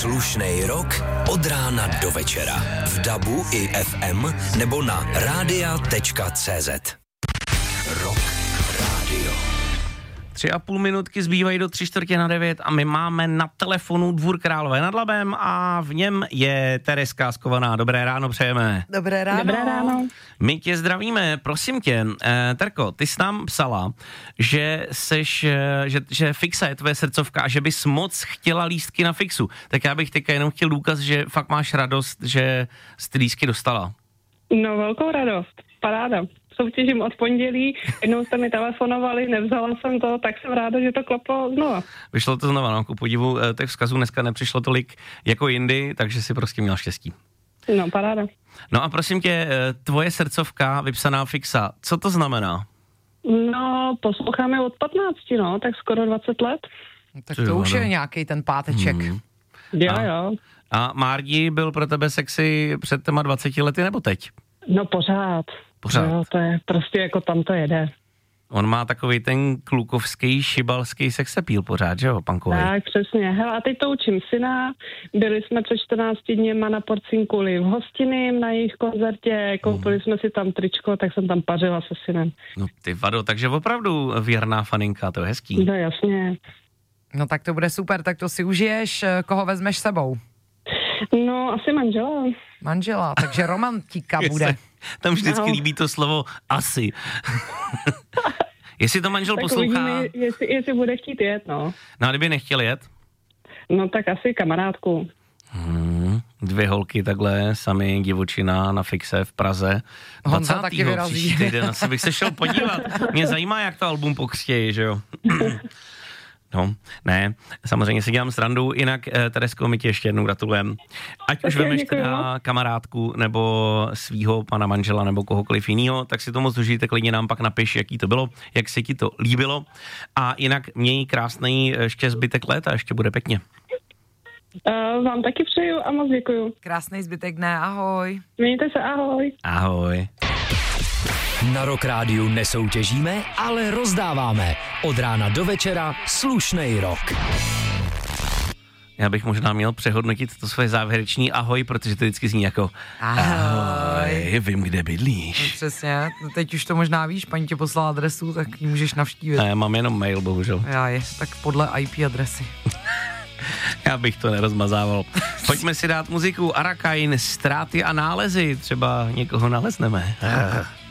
Slušnej rok od rána do večera. V DABu i FM nebo na radia.cz. Rock Radio. 3,5 minutky zbývají do 8:45 a my máme na telefonu Dvůr Králové nad Labem a v něm je Tereska Skovaná. Dobré ráno přejeme. Dobré ráno. Dobré ráno. My tě zdravíme, prosím tě. Terko, ty jsi nám psala, že Fixa je tvoje srdcovka a že bys moc chtěla lístky na Fixu. Tak já bych teďka jenom chtěl důkaz, že fakt máš radost, že jsi ty lístky dostala. No, velkou radost. Paráda. Soutěžím od pondělí, jednou jste mi telefonovali, nevzala jsem to, tak jsem ráda, že to klaplo znova. Vyšlo to znova, no, ku podivu těch vzkazů dneska nepřišlo tolik jako jindy, takže si prostě měla štěstí. No, paráda. No a prosím tě, tvoje srdcovka vypsaná Fixa, co to znamená? No, posloucháme od 15, no, tak skoro 20 let. Tak to už je nějaký ten páteček. Jo. A Mardi byl pro tebe sexy před těma 20 lety nebo teď? No, pořád. Jo, to je prostě jako tam to jede. On má takový ten klukovský, šibalský sexapíl pořád, že jo, pankový? Tak, přesně. Hele, a teď to učím syna. Byli jsme před 14 dněma na Porcinkuli v Hostinním na jejich koncertě, koupili jsme si tam tričko, tak jsem tam pařila se synem. No ty vado, takže opravdu věrná faninka, to je hezký. No, jasně. No tak to bude super, tak to si užiješ. Koho vezmeš sebou? No, asi Manžela, takže romantika bude. Tam vždycky líbí to slovo asi. Jestli to manžel tak poslouchá... uvidíme, jestli bude chtít jet, no. No a kdyby nechtěl jet? No tak asi kamarádku. 2 holky takhle, sami divočina na Fixe v Praze. Honza taky vyrazí. Příští týden, asi bych se šel podívat. Mě zajímá, jak to album pokřtějí, že jo? No, ne, samozřejmě si dělám srandu, jinak Teresko, my ti ještě jednou gratulujem. Ať už vemeš teda kamarádku, nebo svýho pana manžela, nebo kohokoliv jinýho, tak si to moc užijte, klidně nám pak napiš, jaký to bylo, jak se ti to líbilo. A jinak měj krásný ještě zbytek léta, ještě bude pěkně. Vám taky přeju a moc děkuju. Krásný zbytek dne, ahoj. Mějte se, ahoj. Ahoj. Na Rock Rádiu nesoutěžíme, ale rozdáváme. Od rána do večera slušnej rok. Já bych možná měl přehodnotit to své závěrečný ahoj, protože to vždycky zní jako ahoj, vím, kde bydlíš. No, přesně, teď už to možná víš, paní tě poslala adresu, tak ji můžeš navštívit. A já mám jenom mail, bohužel. Já je, tak podle IP adresy. Já bych to nerozmazával. Pojďme si dát muziku. Arakain, Ztráty a nálezy. Třeba někoho nalezneme.